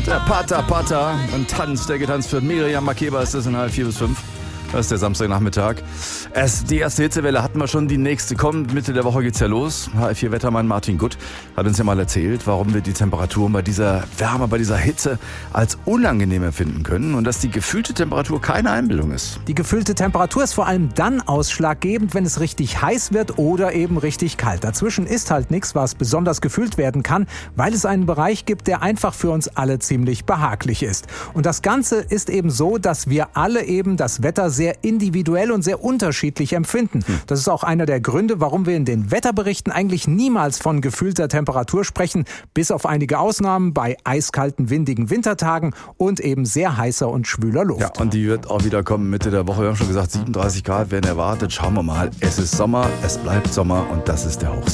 Der Pata und Tanz, der getanzt wird. Miriam Makeba ist es in 4 bis 5. Das ist der Samstagnachmittag. Die erste Hitzewelle hatten wir schon, die nächste kommt. Mitte der Woche geht's ja los. HR4-Wettermann Martin Gutt hat uns ja mal erzählt, warum wir die Temperaturen bei dieser Wärme, bei dieser Hitze als unangenehm empfinden können und dass die gefühlte Temperatur keine Einbildung ist. Die gefühlte Temperatur ist vor allem dann ausschlaggebend, wenn es richtig heiß wird oder eben richtig kalt. Dazwischen ist halt nichts, was besonders gefühlt werden kann, weil es einen Bereich gibt, der einfach für uns alle ziemlich behaglich ist. Und das Ganze ist eben so, dass wir alle eben das Wetter sehr individuell und sehr unterschiedlich empfinden. Das ist auch einer der Gründe, warum wir in den Wetterberichten eigentlich niemals von gefühlter Temperatur sprechen, bis auf einige Ausnahmen bei eiskalten, windigen Wintertagen und eben sehr heißer und schwüler Luft. Ja, und die wird auch wieder kommen Mitte der Woche. Wir haben schon gesagt, 37 Grad werden erwartet. Schauen wir mal. Es ist Sommer, es bleibt Sommer und das ist der Hochsommer.